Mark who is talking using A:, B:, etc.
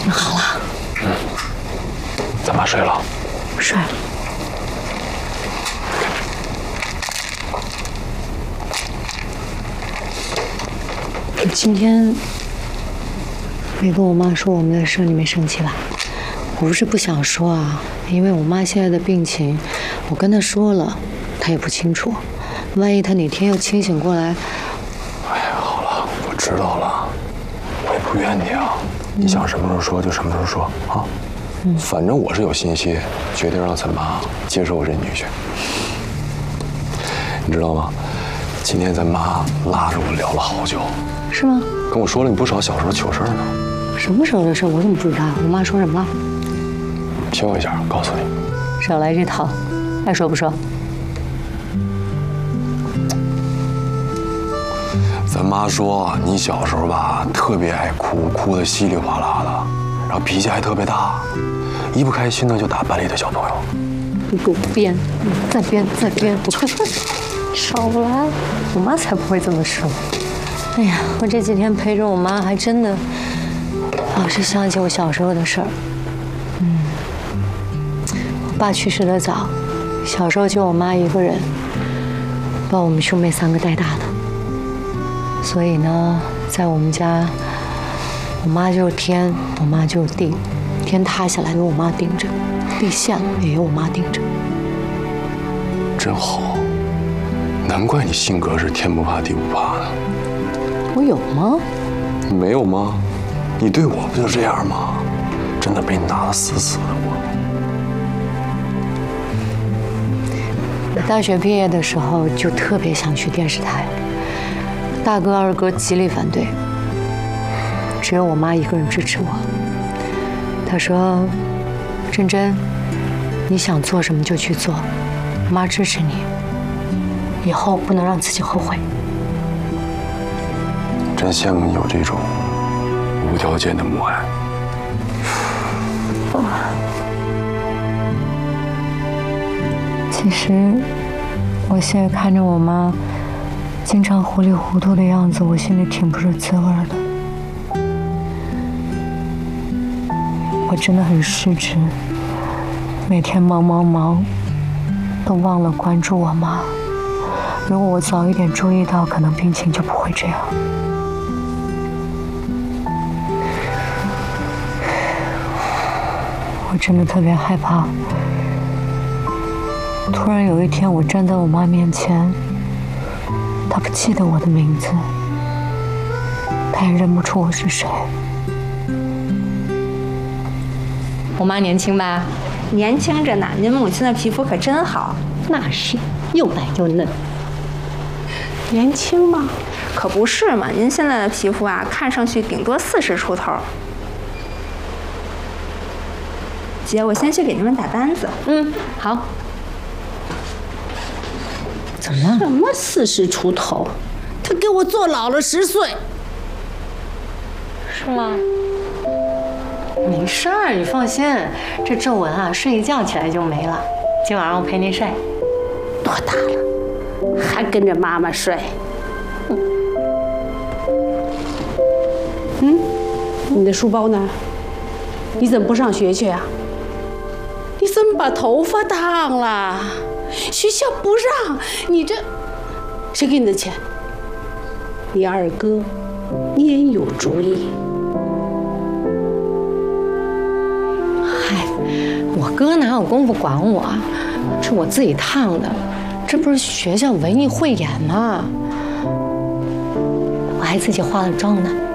A: 好了。
B: 咱妈睡了。
A: 睡了。今天没跟我妈说我们的事，你没生气吧？我不是不想说啊，因为我妈现在的病情，我跟她说了，她也不清楚。万一她哪天又清醒过来……
B: 哎呀，好了，我知道了，我也不怨你啊。你想什么时候说就什么时候说啊。反正我是有信息，决定让咱妈接受我这女婿。你知道吗？今天咱妈拉着我聊了好久。
A: 是吗？
B: 跟我说了你不少小时候糗事呢。
A: 什么时候的事？我怎么不知道？我妈说什么了？
B: 听我一下，告诉你。
A: 少来这套，爱说不说。
B: 咱妈说你小时候吧，特别爱哭，哭得稀里哗啦的，然后脾气还特别大，一不开心呢就打班里的小朋友。
A: 你给我编，再编，再编！我快说，少来！我妈才不会这么说。哎呀，我这几天陪着我妈，还真的老是想起我小时候的事儿。我爸去世得早，小时候就我妈一个人把我们兄妹3个带大的。所以呢，在我们家，我妈就是天，我妈就是地，天塌下来有我妈顶着，地陷了也有我妈顶着。
B: 真好，难怪你性格是天不怕地不怕的。
A: 我有吗？
B: 你没有吗？你对我不就这样吗？真的被你拿得死死的
A: 我大学毕业的时候就特别想去电视台，大哥二哥极力反对，只有我妈一个人支持我。她说：“珍珍，你想做什么就去做，妈支持你，以后不能让自己后悔。”
B: 真羡慕你有这种无条件的母爱。
A: 其实，我现在看着我妈经常糊里糊涂的样子，我心里挺不是滋味的。我真的很失职，每天忙，都忘了关注我妈。如果我早一点注意到，可能病情就不会这样。我真的特别害怕，突然有一天我站在我妈面前，她不记得我的名字，她也认不出我是谁。我妈年轻吧？
C: 年轻着呢，您母亲的皮肤可真好。
A: 那是，又白又嫩。
C: 年轻吗？可不是嘛，您现在的皮肤啊，看上去顶多40出头。姐，我先去给你们打单子。
A: 好。怎么了？
D: 什么40出头？他给我做老了10岁。
A: 是吗？没事儿，你放心，这皱纹啊，睡一觉起来就没了。今晚上我陪你睡。
D: 多大了，还跟着妈妈睡？你的书包呢？你怎么不上学去啊？你怎么把头发烫了？学校不让你这，谁给你的钱？你二哥也有主意。
A: 嗨，我哥哪有功夫管我啊？是我自己烫的，这不是学校文艺汇演吗？我还自己化了妆呢。